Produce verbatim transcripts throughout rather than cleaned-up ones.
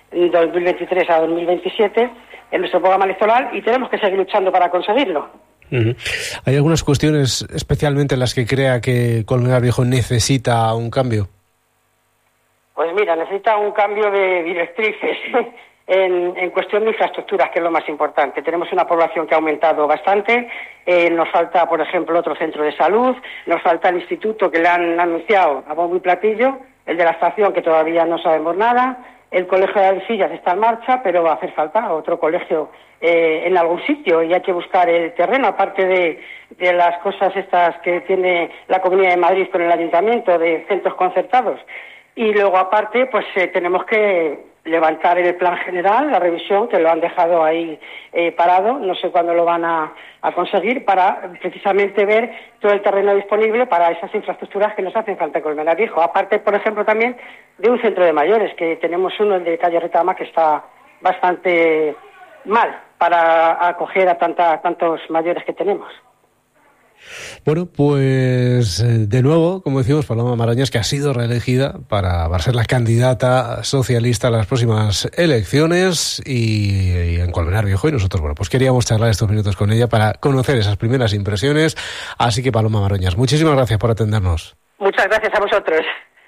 dos mil veintitrés a dos mil veintisiete en nuestro programa electoral y tenemos que seguir luchando para conseguirlo. Uh-huh. ¿Hay algunas cuestiones especialmente en las que crea que Colmenar Viejo necesita un cambio? Pues mira, necesita un cambio de directrices en, en cuestión de infraestructuras, que es lo más importante. Tenemos una población que ha aumentado bastante, eh, nos falta, por ejemplo, otro centro de salud, nos falta el instituto que le han anunciado a bombo y platillo, el de la estación que todavía no sabemos nada, el colegio de Alcillas está en marcha, pero va a hacer falta otro colegio eh, en algún sitio y hay que buscar el terreno, aparte de, de las cosas estas que tiene la Comunidad de Madrid con el Ayuntamiento de centros concertados. Y luego, aparte, pues eh, tenemos que levantar el plan general, la revisión, que lo han dejado ahí eh, parado, no sé cuándo lo van a, a conseguir, para precisamente ver todo el terreno disponible para esas infraestructuras que nos hacen falta en Colmenar Viejo. Aparte, por ejemplo, también de un centro de mayores, que tenemos uno, el de calle Retama, que está bastante mal para acoger a tanta, tantos mayores que tenemos. Bueno, pues de nuevo, como decimos, Paloma Marañas, que ha sido reelegida para, para ser la candidata socialista a las próximas elecciones y, y en Colmenar Viejo, y nosotros, bueno, pues queríamos charlar estos minutos con ella para conocer esas primeras impresiones. Así que, Paloma Marañas, muchísimas gracias por atendernos. Muchas gracias a vosotros.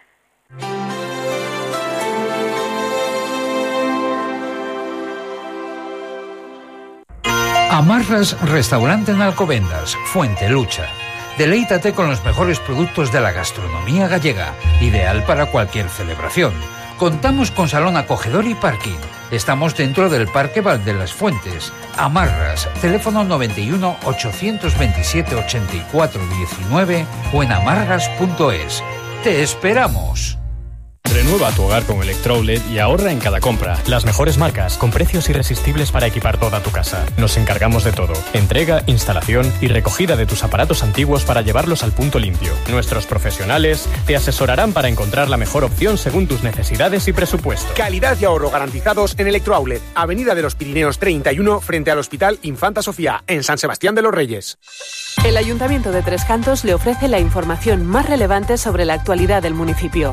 Amarras Restaurante en Alcobendas, Fuente Lucha. Deleítate con los mejores productos de la gastronomía gallega, ideal para cualquier celebración. Contamos con salón acogedor y parking. Estamos dentro del Parque Val de las Fuentes. Amarras, teléfono noventa y uno, ochocientos veintisiete, ochenta y cuatro diecinueve o en amarras punto es. ¡Te esperamos! Renueva tu hogar con Electrolet y ahorra en cada compra. Las mejores marcas, con precios irresistibles para equipar toda tu casa. Nos encargamos de todo. Entrega, instalación y recogida de tus aparatos antiguos para llevarlos al punto limpio. Nuestros profesionales te asesorarán para encontrar la mejor opción según tus necesidades y presupuesto. Calidad y ahorro garantizados en Electrolet. Avenida de los Pirineos treinta y uno, frente al Hospital Infanta Sofía, en San Sebastián de los Reyes. El Ayuntamiento de Tres Cantos le ofrece la información más relevante sobre la actualidad del municipio.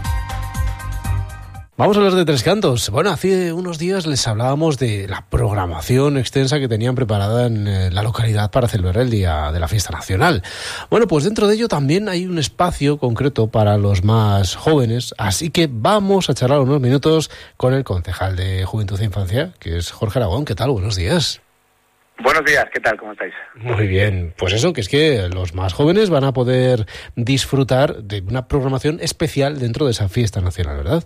Vamos a hablar de Tres Cantos. Bueno, hace unos días les hablábamos de la programación extensa que tenían preparada en eh, la localidad para celebrar el Día de la Fiesta Nacional. Bueno, pues dentro de ello también hay un espacio concreto para los más jóvenes, así que vamos a charlar unos minutos con el concejal de Juventud e Infancia, que es Jorge Aragón. ¿Qué tal? Buenos días. Buenos días, ¿qué tal? ¿Cómo estáis? Muy bien, pues eso, que es que los más jóvenes van a poder disfrutar de una programación especial dentro de esa Fiesta Nacional, ¿verdad?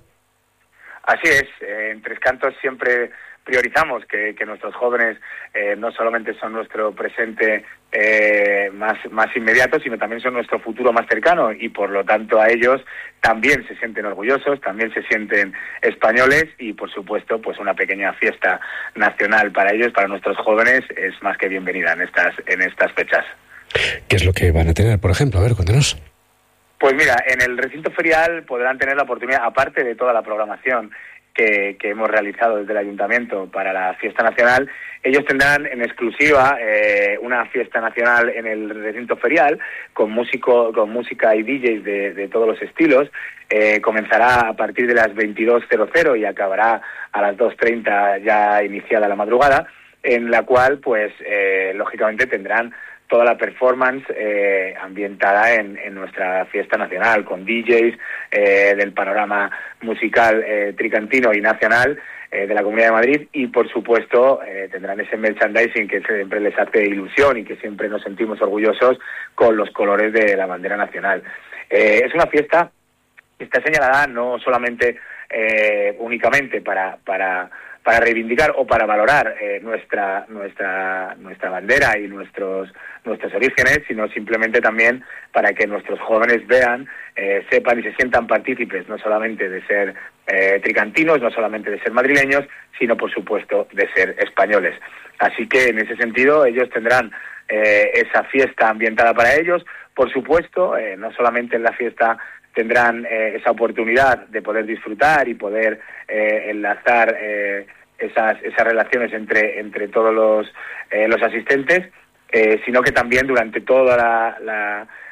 Así es, eh, en Tres Cantos siempre priorizamos que, que nuestros jóvenes eh, no solamente son nuestro presente eh, más, más inmediato, sino también son nuestro futuro más cercano y por lo tanto a ellos también se sienten orgullosos, también se sienten españoles y por supuesto pues una pequeña fiesta nacional para ellos, para nuestros jóvenes, es más que bienvenida en estas, en estas fechas. ¿Qué es lo que van a tener, por ejemplo? A ver, cuéntanos. Pues mira, en el recinto ferial podrán tener la oportunidad, aparte de toda la programación que, que hemos realizado desde el Ayuntamiento para la Fiesta Nacional, ellos tendrán en exclusiva eh, una fiesta nacional en el recinto ferial con músico, con música y D Js de, de todos los estilos. Eh, comenzará a partir de las veintidós cero cero y acabará a las dos treinta ya iniciada la madrugada, en la cual pues eh, lógicamente tendrán toda la performance eh, ambientada en, en nuestra fiesta nacional, con D Js eh, del panorama musical eh, tricantino y nacional eh, de la Comunidad de Madrid y, por supuesto, eh, tendrán ese merchandising que siempre les hace ilusión y que siempre nos sentimos orgullosos con los colores de la bandera nacional. Eh, es una fiesta que está señalada no solamente eh, únicamente para... para para reivindicar o para valorar eh, nuestra nuestra nuestra bandera y nuestros nuestros orígenes, sino simplemente también para que nuestros jóvenes vean, eh, sepan y se sientan partícipes no solamente de ser eh, tricantinos, no solamente de ser madrileños, sino por supuesto de ser españoles. Así que en ese sentido ellos tendrán eh, esa fiesta ambientada para ellos, por supuesto, eh, no solamente en la fiesta tendrán eh, esa oportunidad de poder disfrutar y poder eh, enlazar eh, esas esas relaciones entre entre todos los eh, los asistentes, eh, sino que también durante toda la, la,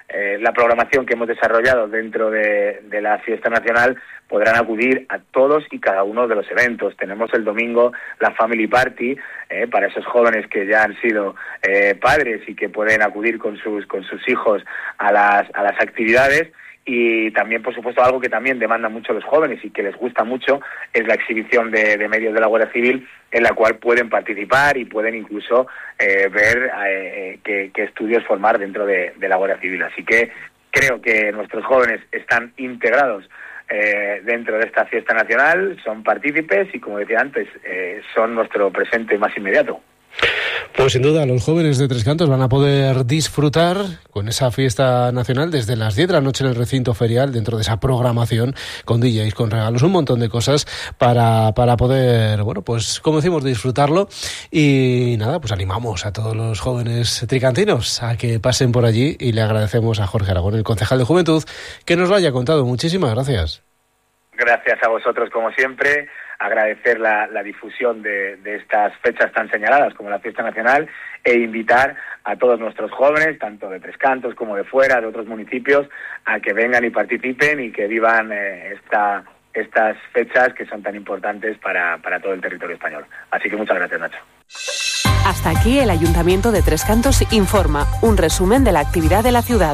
eh, la programación que hemos desarrollado dentro de, de la fiesta nacional, podrán acudir a todos y cada uno de los eventos. Tenemos el domingo la Family Party, eh, para esos jóvenes que ya han sido eh, padres y que pueden acudir con sus con sus hijos a las a las actividades. Y también, por supuesto, algo que también demandan mucho los jóvenes y que les gusta mucho es la exhibición de, de medios de la Guardia Civil, en la cual pueden participar y pueden incluso eh, ver eh, qué, qué estudios formar dentro de, de la Guardia Civil. Así que creo que nuestros jóvenes están integrados eh, dentro de esta fiesta nacional, son partícipes y, como decía antes, eh, son nuestro presente más inmediato. Pues sin duda los jóvenes de Tres Cantos van a poder disfrutar con esa fiesta nacional desde las diez de la noche en el recinto ferial, dentro de esa programación con D Js, con regalos, un montón de cosas para, para poder, bueno, pues como decimos, disfrutarlo. Y nada, pues animamos a todos los jóvenes tricantinos a que pasen por allí y le agradecemos a Jorge Aragón, el concejal de Juventud, que nos lo haya contado. Muchísimas gracias. Gracias a vosotros, como siempre. Agradecer la, la difusión de, de estas fechas tan señaladas como la fiesta nacional e invitar a todos nuestros jóvenes, tanto de Tres Cantos como de fuera, de otros municipios, a que vengan y participen y que vivan eh, esta, estas fechas que son tan importantes para, para todo el territorio español. Así que muchas gracias, Nacho. Hasta aquí el Ayuntamiento de Tres Cantos informa, un resumen de la actividad de la ciudad.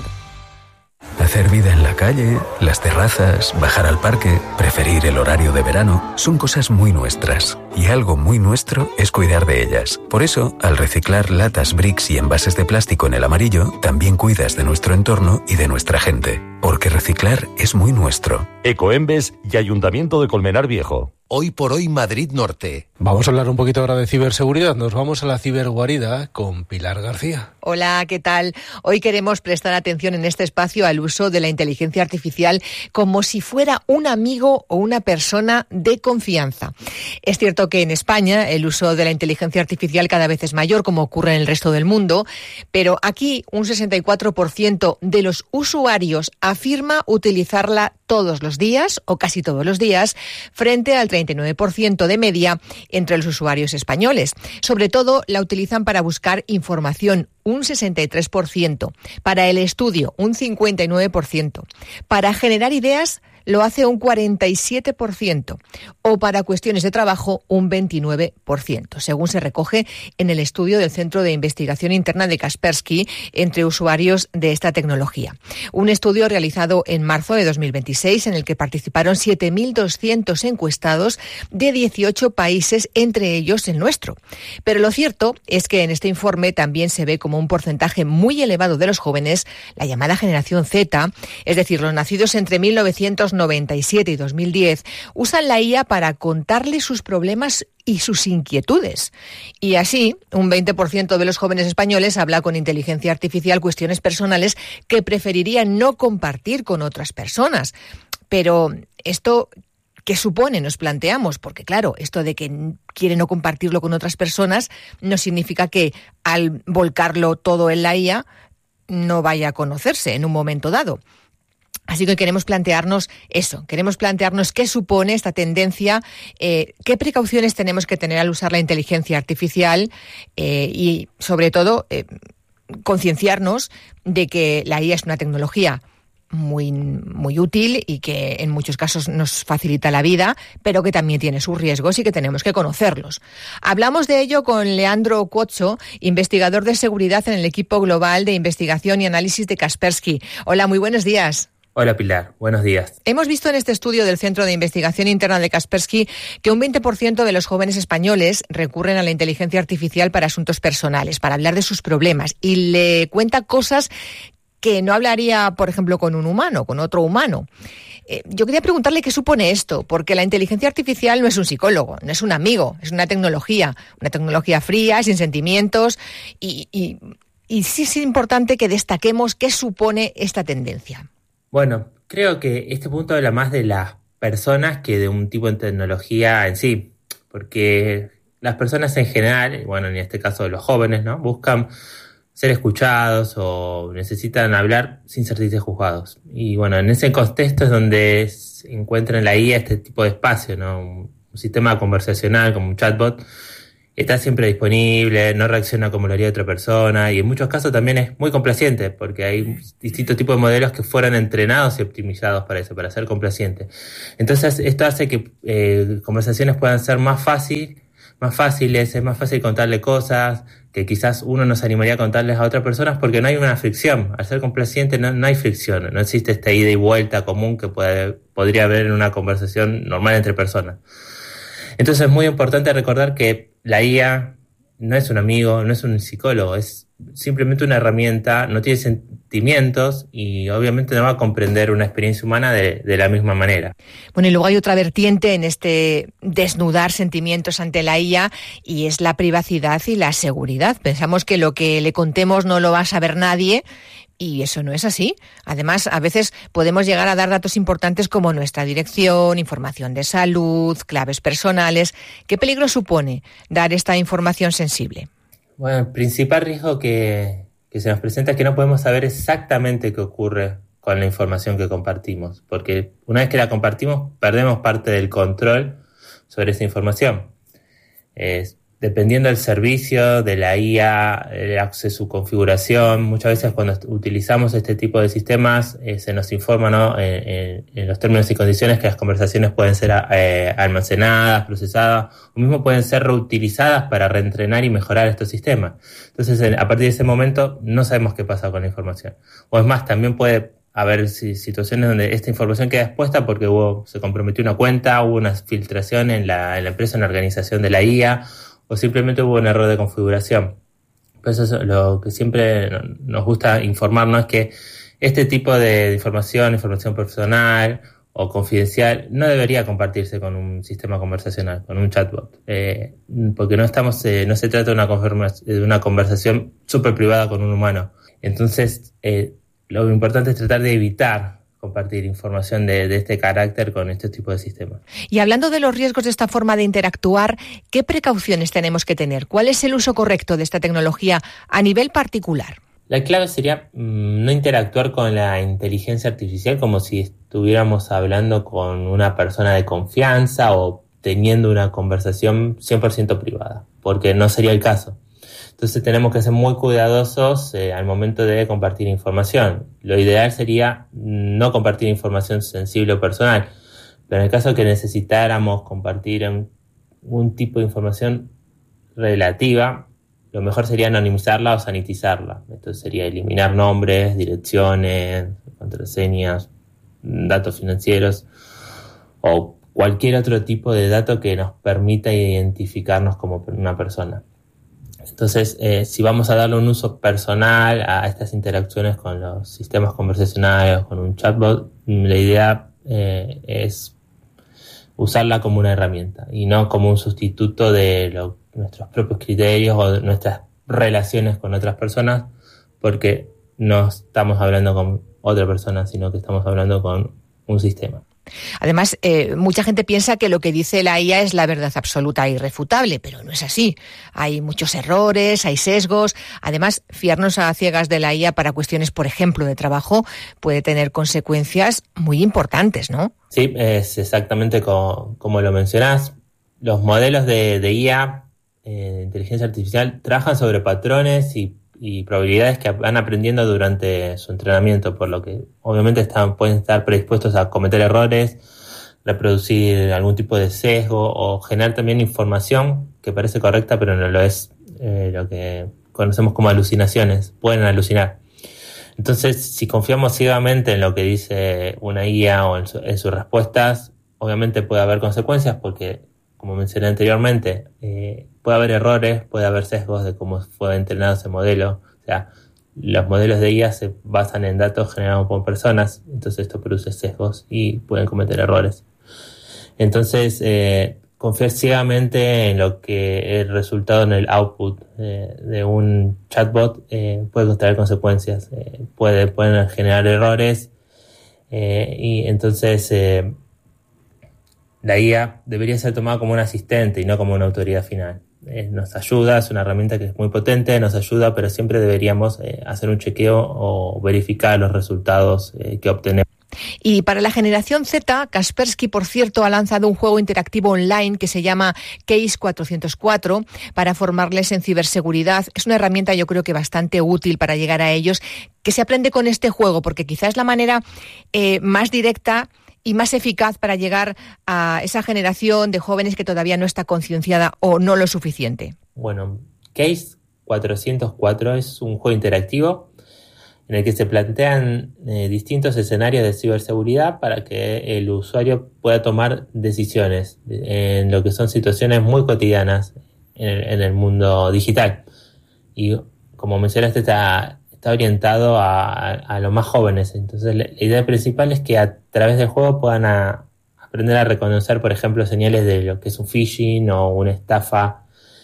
Hacer vida en la calle, las terrazas, bajar al parque, preferir el horario de verano, son cosas muy nuestras. Y algo muy nuestro es cuidar de ellas. Por eso, al reciclar latas, bricks y envases de plástico en el amarillo, también cuidas de nuestro entorno y de nuestra gente. Porque reciclar es muy nuestro. Ecoembes y Ayuntamiento de Colmenar Viejo. Hoy por hoy Madrid Norte. Vamos a hablar un poquito ahora de ciberseguridad. Nos vamos a la ciberguarida con Pilar García. Hola, ¿qué tal? Hoy queremos prestar atención en este espacio al uso de la inteligencia artificial como si fuera un amigo o una persona de confianza. Es cierto que en España el uso de la inteligencia artificial cada vez es mayor, como ocurre en el resto del mundo, pero aquí un sesenta y cuatro por ciento de los usuarios afirma utilizarla todos los días o casi todos los días, frente al treinta y nueve por ciento de media entre los usuarios españoles. Sobre todo la utilizan para buscar información, un sesenta y tres por ciento, para el estudio, un cincuenta y nueve por ciento, para generar ideas lo hace un cuarenta y siete por ciento o para cuestiones de trabajo un veintinueve por ciento, según se recoge en el estudio del Centro de Investigación Interna de Kaspersky entre usuarios de esta tecnología. Un estudio realizado en marzo de dos mil veintiséis en el que participaron siete mil doscientos encuestados de dieciocho países, entre ellos el nuestro. Pero lo cierto es que en este informe también se ve como un porcentaje muy elevado de los jóvenes, la llamada generación Z, es decir, los nacidos entre mil novecientos noventa y siete y dos mil diez, usan la I A para contarle sus problemas y sus inquietudes. Y así, un veinte por ciento de los jóvenes españoles habla con inteligencia artificial cuestiones personales que preferirían no compartir con otras personas. Pero esto, ¿qué supone? Nos planteamos, porque claro, esto de que quiere no compartirlo con otras personas no significa que al volcarlo todo en la I A no vaya a conocerse en un momento dado. Así que queremos plantearnos eso, queremos plantearnos qué supone esta tendencia, eh, qué precauciones tenemos que tener al usar la inteligencia artificial eh, y, sobre todo, eh, concienciarnos de que la I A es una tecnología muy, muy útil y que en muchos casos nos facilita la vida, pero que también tiene sus riesgos y que tenemos que conocerlos. Hablamos de ello con Leandro Cuozzo, investigador de seguridad en el equipo global de investigación y análisis de Kaspersky. Hola, muy buenos días. Hola Pilar, buenos días. Hemos visto en este estudio del Centro de Investigación Interna de Kaspersky que un veinte por ciento de los jóvenes españoles recurren a la inteligencia artificial para asuntos personales, para hablar de sus problemas, y le cuenta cosas que no hablaría, por ejemplo, con un humano, con otro humano. Eh, yo quería preguntarle qué supone esto, porque la inteligencia artificial no es un psicólogo, no es un amigo, es una tecnología, una tecnología fría, sin sentimientos, y, y, y sí es importante que destaquemos qué supone esta tendencia. Bueno, creo que este punto habla más de las personas que de un tipo de tecnología en sí, porque las personas en general, bueno, en este caso los jóvenes, ¿no?, buscan ser escuchados o necesitan hablar sin sentirse juzgados. Y bueno, en ese contexto es donde se encuentra en la I A este tipo de espacio, ¿no?, un sistema conversacional como un chatbot está siempre disponible, no reacciona como lo haría otra persona y en muchos casos también es muy complaciente porque hay distintos tipos de modelos que fueron entrenados y optimizados para eso, para ser complacientes. Entonces esto hace que eh, conversaciones puedan ser más fácil, más fáciles, es más fácil contarle cosas que quizás uno no se animaría a contarles a otras personas porque no hay una fricción. Al ser complaciente no, no hay fricción, no existe esta ida y vuelta común que puede, podría haber en una conversación normal entre personas. Entonces es muy importante recordar que la I A no es un amigo, no es un psicólogo, es simplemente una herramienta, no tiene sentimientos y obviamente no va a comprender una experiencia humana de, de la misma manera. Bueno, y luego hay otra vertiente en este desnudar sentimientos ante la I A y es la privacidad y la seguridad. Pensamos que lo que le contemos no lo va a saber nadie. Y eso no es así. Además, a veces podemos llegar a dar datos importantes como nuestra dirección, información de salud, claves personales. ¿Qué peligro supone dar esta información sensible? Bueno, el principal riesgo que, que se nos presenta es que no podemos saber exactamente qué ocurre con la información que compartimos, porque una vez que la compartimos, perdemos parte del control sobre esa información. Es, Dependiendo del servicio, de la I A, el acceso, su configuración, muchas veces cuando utilizamos este tipo de sistemas eh, se nos informa, ¿no? en, en, en los términos y condiciones que las conversaciones pueden ser eh, almacenadas, procesadas, o mismo pueden ser reutilizadas para reentrenar y mejorar estos sistemas. Entonces, en, a partir de ese momento no sabemos qué pasa con la información. O es más, también puede haber situaciones donde esta información queda expuesta porque hubo, se comprometió una cuenta, hubo una filtración en la, en la empresa, en la organización de la I A, o simplemente hubo un error de configuración. Por eso es lo que siempre nos gusta informarnos es que este tipo de información, información personal o confidencial, no debería compartirse con un sistema conversacional, con un chatbot, eh, porque no estamos, eh, no se trata de una, de una conversación súper privada con un humano. Entonces, eh, lo importante es tratar de evitar compartir información de, de este carácter con este tipo de sistemas. Y hablando de los riesgos de esta forma de interactuar, ¿qué precauciones tenemos que tener? ¿Cuál es el uso correcto de esta tecnología a nivel particular? La clave sería mmm, no interactuar con la inteligencia artificial como si estuviéramos hablando con una persona de confianza o teniendo una conversación cien por ciento privada, porque no sería el caso. Entonces tenemos que ser muy cuidadosos eh, al momento de compartir información. Lo ideal sería no compartir información sensible o personal, pero en el caso que necesitáramos compartir un, un tipo de información relativa, lo mejor sería anonimizarla o sanitizarla. Entonces sería eliminar nombres, direcciones, contraseñas, datos financieros o cualquier otro tipo de dato que nos permita identificarnos como una persona. Entonces, eh, si vamos a darle un uso personal a estas interacciones con los sistemas conversacionales, con un chatbot, la idea eh, es usarla como una herramienta y no como un sustituto de lo, nuestros propios criterios o de nuestras relaciones con otras personas, porque no estamos hablando con otra persona, sino que estamos hablando con un sistema. Además, eh, mucha gente piensa que lo que dice la I A es la verdad absoluta e irrefutable, pero no es así. Hay muchos errores, hay sesgos. Además, fiarnos a ciegas de la I A para cuestiones, por ejemplo, de trabajo, puede tener consecuencias muy importantes, ¿no? Sí, es exactamente como, como lo mencionás. Los modelos de, de I A, eh, de inteligencia artificial, trabajan sobre patrones y y probabilidades que van aprendiendo durante su entrenamiento, por lo que obviamente están, pueden estar predispuestos a cometer errores, reproducir algún tipo de sesgo o generar también información que parece correcta pero no lo es, eh, lo que conocemos como alucinaciones, pueden alucinar. Entonces, si confiamos ciegamente en lo que dice una I A o en, su, en sus respuestas, obviamente puede haber consecuencias porque, como mencioné anteriormente, eh, puede haber errores, puede haber sesgos de cómo fue entrenado ese modelo. O sea, los modelos de I A se basan en datos generados por personas, entonces esto produce sesgos y pueden cometer errores. Entonces, eh, confiar ciegamente en lo que el resultado en el output eh, de un chatbot eh, puede traer consecuencias. Eh, puede, pueden generar errores eh, y entonces... Eh, La I A debería ser tomada como un asistente y no como una autoridad final. Eh, nos ayuda, es una herramienta que es muy potente, nos ayuda, pero siempre deberíamos eh, hacer un chequeo o verificar los resultados eh, que obtenemos. Y para la generación Z, Kaspersky, por cierto, ha lanzado un juego interactivo online que se llama Case cuatrocientos cuatro para formarles en ciberseguridad. Es una herramienta, yo creo que bastante útil para llegar a ellos, que se aprende con este juego, porque quizás es la manera eh, más directa y más eficaz para llegar a esa generación de jóvenes que todavía no está concienciada o no lo suficiente. Bueno, Case cuatrocientos cuatro es un juego interactivo en el que se plantean eh, distintos escenarios de ciberseguridad para que el usuario pueda tomar decisiones en lo que son situaciones muy cotidianas en el, en el mundo digital. Y como mencionaste, está, está orientado a, a, a los más jóvenes. Entonces la, la idea principal es que a través del juego puedan a, aprender a reconocer, por ejemplo, señales de lo que es un phishing o una estafa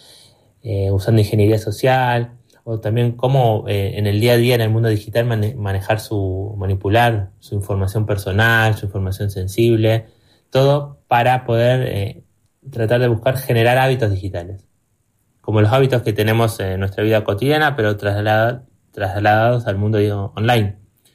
eh, usando ingeniería social, o también cómo eh, en el día a día en el mundo digital mane- manejar su, manipular su información personal, su información sensible, todo para poder eh, tratar de buscar generar hábitos digitales, como los hábitos que tenemos en nuestra vida cotidiana, pero traslad- trasladados al mundo online.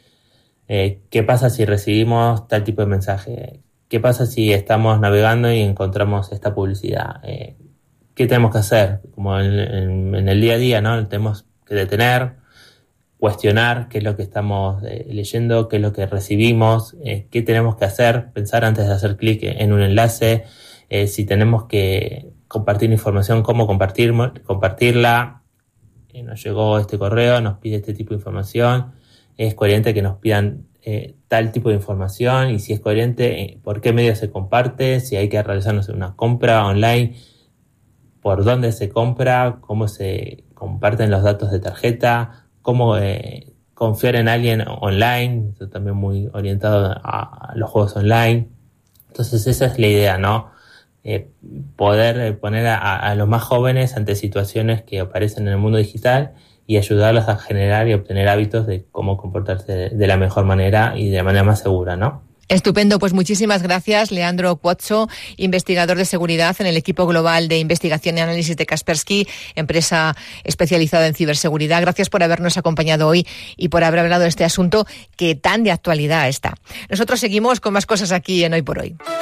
Eh, ¿Qué pasa si recibimos tal tipo de mensaje? ¿Qué pasa si estamos navegando y encontramos esta publicidad? Eh, ¿Qué tenemos que hacer? Como en, en, en el día a día, ¿no? Tenemos que detener, cuestionar qué es lo que estamos eh, leyendo, qué es lo que recibimos, eh, qué tenemos que hacer, pensar antes de hacer clic en un enlace, eh, si tenemos que compartir información, cómo compartir, compartirla. Eh, nos llegó este correo, nos pide este tipo de información, es coherente que nos pidan eh, tal tipo de información, y si es coherente, eh, por qué medio se comparte, si hay que realizarnos una compra online, por dónde se compra, cómo se comparten los datos de tarjeta, cómo eh, confiar en alguien online, eso también muy orientado a, a los juegos online. Entonces esa es la idea, ¿no? Eh, poder poner a, a los más jóvenes ante situaciones que aparecen en el mundo digital y ayudarlos a generar y obtener hábitos de cómo comportarse de, de la mejor manera y de la manera más segura, ¿no? Estupendo, pues muchísimas gracias, Leandro Cuozzo, investigador de seguridad en el equipo global de investigación y análisis de Kaspersky, empresa especializada en ciberseguridad. Gracias por habernos acompañado hoy y por haber hablado de este asunto que tan de actualidad está. Nosotros seguimos con más cosas aquí en Hoy por Hoy.